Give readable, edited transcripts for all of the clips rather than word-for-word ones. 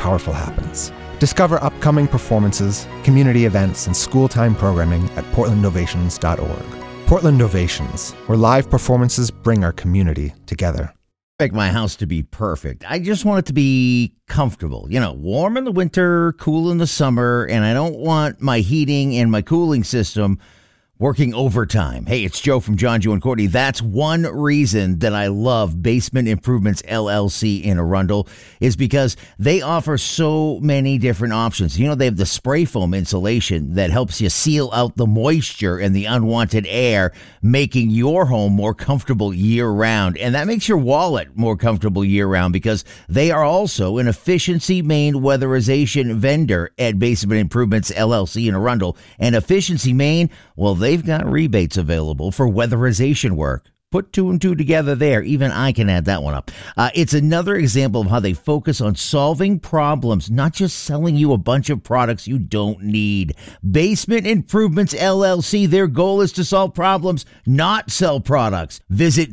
powerful happens. Discover upcoming performances, community events, and school time programming at portlandovations.org. Portland Ovations, where live performances bring our community together. I expect my house to be perfect. I just want it to be comfortable. Warm in the winter, cool in the summer, and I don't want my heating and my cooling system working overtime. Hey, it's Joe from John, Joe, and Courtney. That's one reason that I love Basement Improvements LLC in Arundel, is because they offer so many different options. They have the spray foam insulation that helps you seal out the moisture and the unwanted air, making your home more comfortable year-round. And that makes your wallet more comfortable year-round because they are also an Efficiency Maine weatherization vendor at Basement Improvements LLC in Arundel. And Efficiency Maine, well, they've got rebates available for weatherization work. Put two and two together there. Even I can add that one up. It's another example of how they focus on solving problems, not just selling you a bunch of products you don't need. Basement Improvements LLC, their goal is to solve problems, not sell products. Visit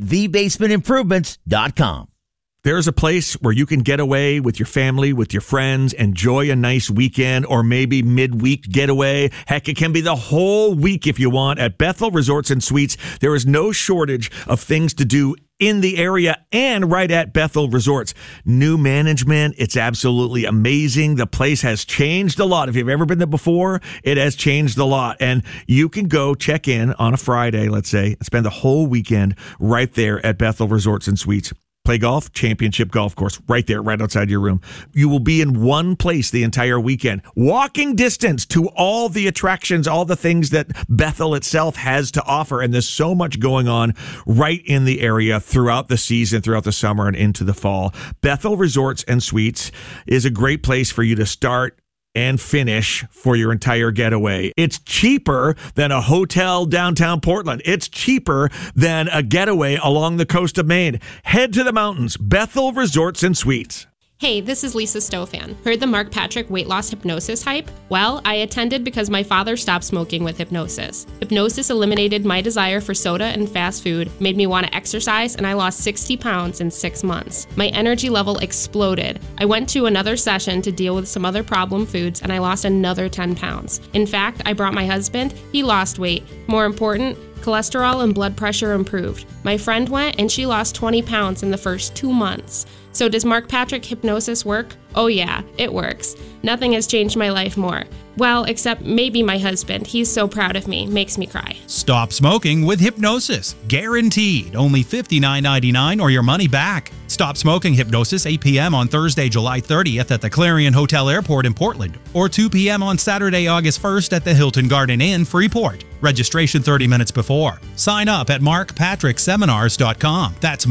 thebasementimprovements.com. There's a place where you can get away with your family, with your friends, enjoy a nice weekend, or maybe midweek getaway. Heck, it can be the whole week if you want. At Bethel Resorts and Suites, there is no shortage of things to do in the area and right at Bethel Resorts. New management, it's absolutely amazing. The place has changed a lot. If you've ever been there before, it has changed a lot. And you can go check in on a Friday, let's say, and spend the whole weekend right there at Bethel Resorts and Suites. Play golf, Championship Golf Course, right there, right outside your room. You will be in one place the entire weekend. Walking distance to all the attractions, all the things that Bethel itself has to offer. And there's so much going on right in the area throughout the season, throughout the summer and into the fall. Bethel Resorts and Suites is a great place for you to start and finish for your entire getaway. It's cheaper than a hotel downtown Portland. It's cheaper than a getaway along the coast of Maine. Head to the mountains, Bethel Resorts and Suites. Hey, this is Lisa Stofan. Heard the Mark Patrick weight loss hypnosis hype? Well, I attended because my father stopped smoking with hypnosis. Hypnosis eliminated my desire for soda and fast food, made me want to exercise, and I lost 60 pounds in 6 months. My energy level exploded. I went to another session to deal with some other problem foods, and I lost another 10 pounds. In fact, I brought my husband. He lost weight. More important, cholesterol and blood pressure improved. My friend went and she lost 20 pounds in the first 2 months. So does Mark Patrick hypnosis work? Oh yeah, it works. Nothing has changed my life more. Well, except maybe my husband. He's so proud of me, makes me cry. Stop smoking with hypnosis. Guaranteed. Only $59.99 or your money back. Stop smoking hypnosis 8 p.m. on Thursday, July 30th at the Clarion Hotel Airport in Portland, or 2 p.m. on Saturday, August 1st at the Hilton Garden Inn, Freeport. Registration 30 minutes before. Sign up at markpatrickseminars.com. That's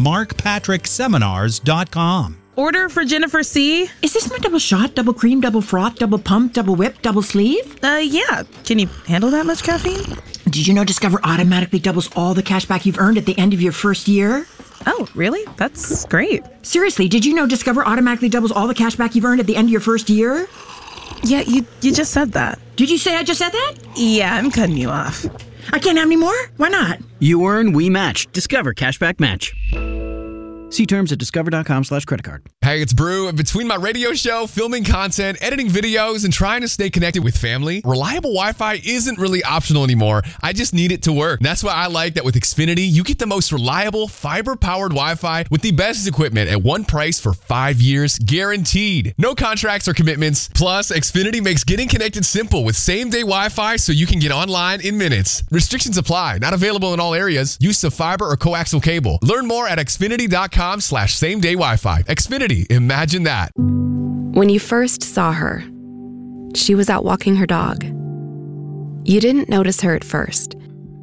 markpatrickseminars.com. Order for Jennifer C. Is this my double shot, double cream, double froth, double pump, double whip, double sleeve? Yeah. Can you handle that much caffeine? Did you know Discover automatically doubles all the cash back you've earned at the end of your first year? Oh, really? That's great. Seriously, did you know Discover automatically doubles all the cash back you've earned at the end of your first year? Yeah, you just said that. Did you say I just said that? Yeah, I'm cutting you off. I can't have any more? Why not? You earn, we match. Discover Cashback Match. See terms at discover.com/creditcard. Hey, it's Brew. Between my radio show, filming content, editing videos, and trying to stay connected with family, reliable Wi-Fi isn't really optional anymore. I just need it to work. That's why I like that with Xfinity, you get the most reliable, fiber-powered Wi-Fi with the best equipment at one price for 5 years, guaranteed. No contracts or commitments. Plus, Xfinity makes getting connected simple with same-day Wi-Fi so you can get online in minutes. Restrictions apply. Not available in all areas. Use of fiber or coaxial cable. Learn more at xfinity.com/same-day Wi-Fi. Xfinity. Imagine that. When you first saw her, she was out walking her dog. You didn't notice her at first.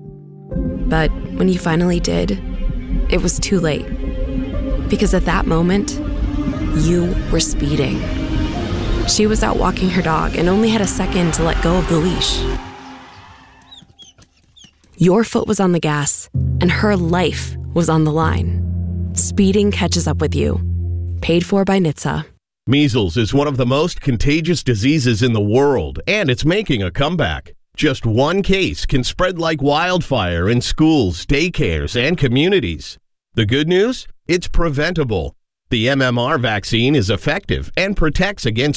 But when you finally did, it was too late. Because at that moment, you were speeding. She was out walking her dog and only had a second to let go of the leash. Your foot was on the gas, and her life was on the line. Speeding catches up with you. Paid for by NHTSA. Measles is one of the most contagious diseases in the world, and it's making a comeback. Just one case can spread like wildfire in schools, daycares, and communities. The good news? It's preventable. The MMR vaccine is effective and protects against